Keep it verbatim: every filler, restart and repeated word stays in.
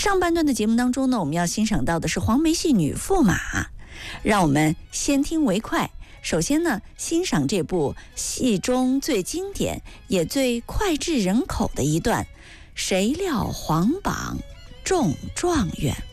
上半段的节目当中呢，我们要欣赏到的是黄梅戏女驸马，让我们先听为快。首先呢，欣赏这部戏中最经典也最脍炙人口的一段：谁料皇榜中状元。